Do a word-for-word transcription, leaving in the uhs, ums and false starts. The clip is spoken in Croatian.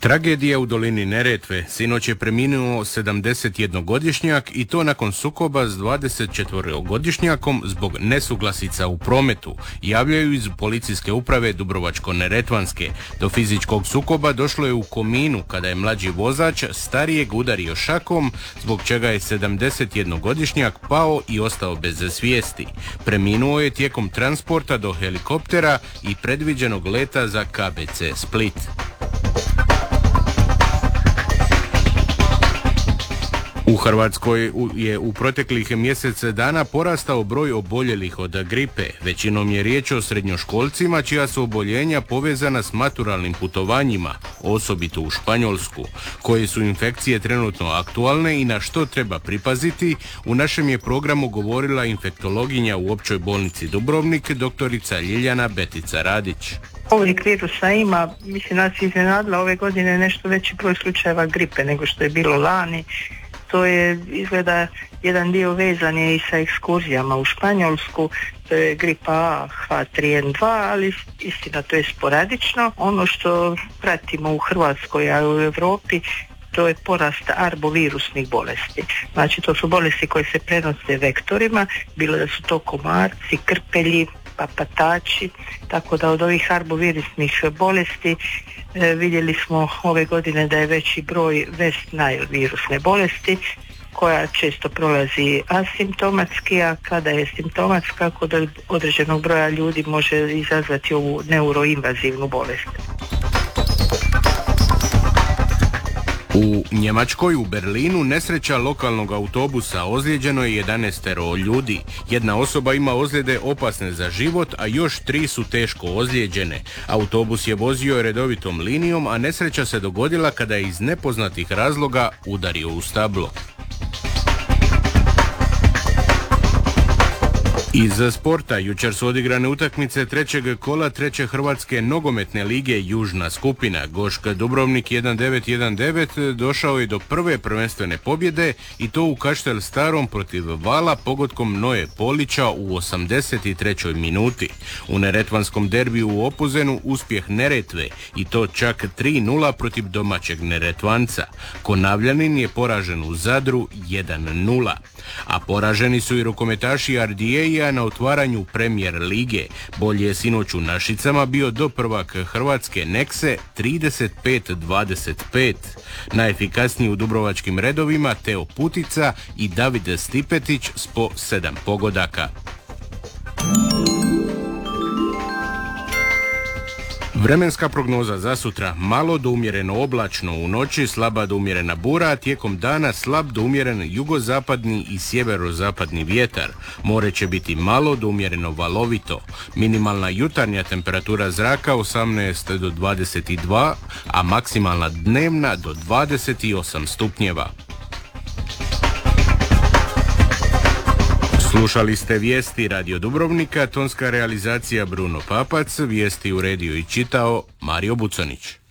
Tragedija u dolini Neretve. Sinoć je preminuo sedamdesetjednogodišnjak i to nakon sukoba s dvadesetčetvorogodišnjakom zbog nesuglasica u prometu, javljaju iz policijske uprave Dubrovačko-neretvanske. Do fizičkog sukoba došlo je u Kominu kada je mlađi vozač starijeg udario šakom, zbog čega je sedamdesetjednogodišnjak pao i ostao bez svijesti. Preminuo je tijekom transporta do helikoptera i predviđenog leta za K B C Split. U Hrvatskoj je u proteklih mjesec dana porastao broj oboljelih od gripe. Većinom je riječ o srednjoškolcima čija su oboljenja povezana s maturalnim putovanjima, osobito u Španjolsku. Koje su infekcije trenutno aktualne i na što treba pripaziti, u našem je programu govorila infektologinja u Općoj bolnici Dubrovnik, doktorica Ljiljana Betica Radić. Ovih virusa ima, mislim, nas iznenadila ove godine nešto veći broj slučajeva gripe nego što je bilo lani. To je, izgleda, jedan dio vezan je i sa ekskurzijama u Španjolsku, to je gripa A H tri N dva, ali istina to je sporadično. Ono što pratimo u Hrvatskoj, a u Europi, to je porast arbovirusnih bolesti. Znači to su bolesti koje se prenose vektorima, bilo da su to komarci, krpelji, papatači, tako da od ovih arbovirusnih bolesti e, vidjeli smo ove godine da je veći broj West Nile virusne bolesti koja često prolazi asimptomatski, a kada je simptomatska kod određenog broja ljudi može izazvati ovu neuroinvazivnu bolest. U Njemačkoj, u Berlinu, nesreća lokalnog autobusa, ozlijeđeno je jedanaestero ljudi. Jedna osoba ima ozljede opasne za život, a još tri su teško ozlijeđene. Autobus je vozio redovitom linijom, a nesreća se dogodila kada je iz nepoznatih razloga udario u stablo. Iz sporta, jučer su odigrane utakmice trećeg kola treće Hrvatske nogometne lige Južna skupina. Gošk Dubrovnik jedan devet jedan devet došao je do prve prvenstvene pobjede i to u Kaštel Starom protiv Vala pogodkom Noje Polića u osamdeset trećoj minuti. U neretvanskom derbiju u Opuzenu uspjeh Neretve i to čak tri nula protiv domaćeg Neretvanca. Konavljanin je poražen u Zadru jedan nula. A poraženi su i rukometaši Ardijeja na otvaranju Premijer lige. Bolje je sinoć u Našicama bio doprvak Hrvatske Nekse trideset pet dvadeset pet. Najefikasniji u dubrovačkim redovima Teo Putica i David Stipetić s po sedam pogodaka. Vremenska prognoza za sutra: malo do umjereno oblačno, u noći slaba do umjerena bura, a tijekom dana slab do umjeren jugozapadni i sjeverozapadni vjetar. More će biti malo do umjereno valovito. Minimalna jutarnja temperatura zraka osamnaest do dvadeset dva, a maksimalna dnevna do dvadeset osam stupnjeva. Slušali ste vijesti Radio Dubrovnika, tonska realizacija Bruno Papac, vijesti uredio i čitao Mario Buconić.